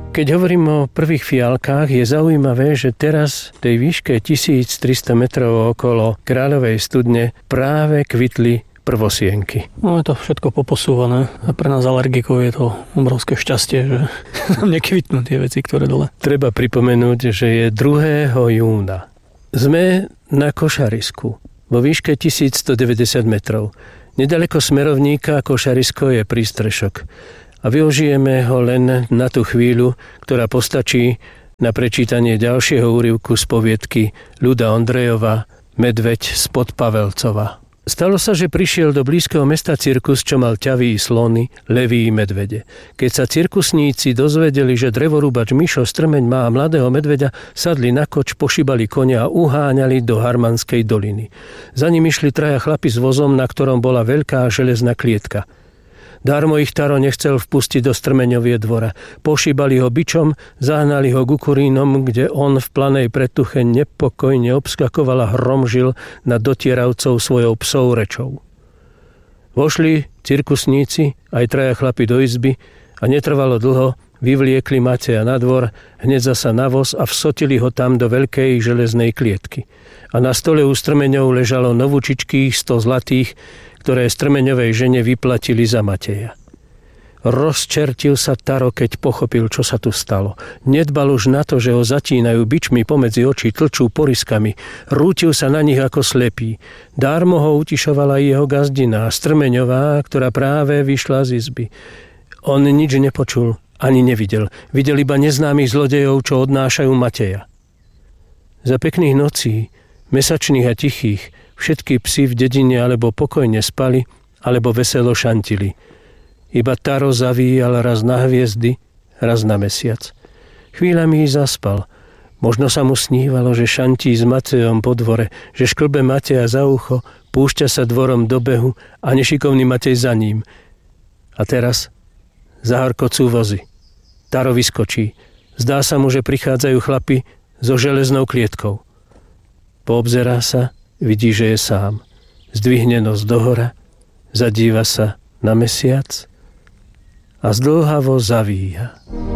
Keď hovorím o prvých fialkách, je zaujímavé, že teraz v tej výške 1300 metrov okolo Kráľovej studne práve kvitli prvosienky. No je to všetko poposúvané a pre nás alergikov je to obrovské šťastie, že nám nekvitnú tie veci, ktoré dole. Treba pripomenúť, že je 2. júna. Sme na Košarisku vo výške 1190 metrov. Nedaleko smerovníka Košarisko je prístrešok. A využijeme ho len na tú chvíľu, ktorá postačí na prečítanie ďalšieho úryvku z poviedky Ľuda Ondrejova Medveď spod Pavelcova. Stalo sa, že prišiel do blízkeho mesta cirkus, čo mal ťaví slony, leví medvede. Keď sa cirkusníci dozvedeli, že drevorúbač Mišo Strmeň má mladého medveďa, sadli na koč, pošibali konia a uháňali do Harmanskej doliny. Za ním išli 3 chlapi s vozom, na ktorom bola veľká železná klietka. Darmo ich Taro nechcel vpustiť do Strmeňovie dvora. Pošíbali ho bičom, zahnali ho k ukurínom, kde on v planej pretuche nepokojne obskakoval a hromžil nad dotieravcov svojou psou rečou. Vošli cirkusníci, aj 3 chlapi do izby a netrvalo dlho, vyvliekli Mateja na dvor, hneď zasa na voz a vsotili ho tam do veľkej železnej klietky. A na stole u Strmeňov ležalo novúčičkých 100 zlatých, ktoré Strmeňovej žene vyplatili za Mateja. Rozčertil sa Taro, keď pochopil, čo sa tu stalo. Nedbal už na to, že ho zatínajú bičmi pomedzi očí, tlčú poriskami. Rútil sa na nich ako slepý. Dármo ho utišovala jeho gazdina, Strmeňová, ktorá práve vyšla z izby. On nič nepočul, ani nevidel. Videl iba neznámych zlodejov, čo odnášajú Mateja. Za pekných nocí, mesačných a tichých, všetky psi v dedine alebo pokojne spali, alebo veselo šantili. Iba Taro zavíjal raz na hviezdy, raz na mesiac. Chvíľami zaspal. Možno sa mu snívalo, že šantí s Matejom po dvore, že šklbe Mateja za ucho, púšťa sa dvorom do behu a nešikovný Matej za ním. A teraz zaharkocú vozy. Taro vyskočí. Zdá sa mu, že prichádzajú chlapi so železnou klietkou. Poobzerá sa, vidí, že je sám. Zdvihne nos dohora, zadíva sa na mesiac a zdĺhavo zavíja.